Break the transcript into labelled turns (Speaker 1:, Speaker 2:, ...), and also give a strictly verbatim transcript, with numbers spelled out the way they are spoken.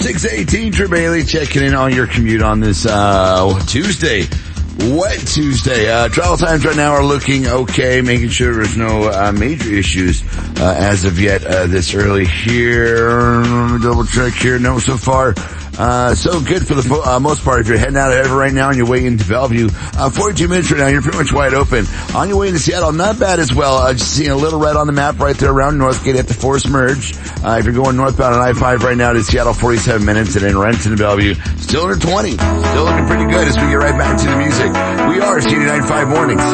Speaker 1: six eighteen, Drew Bailey checking in on your commute on this, uh, Tuesday. Wet Tuesday. Uh, travel times right now are looking okay, making sure there's no, uh, major issues, uh, as of yet, uh, this early here. Let me double check here. No, so far, uh, so good for the uh, most part. If you're heading out of Everett right now on your way into Bellevue, uh, forty-two minutes right now, you're pretty much wide open. On your way into Seattle, not bad as well. Uh, just seeing a little red on the map right there around Northgate at the Forest Merge. Uh, if you're going northbound on I five right now to Seattle, forty-seven minutes, and in Renton to Bellevue, still under twenty. Still looking pretty good as we get right back to the music. We are C D ninety-five Mornings.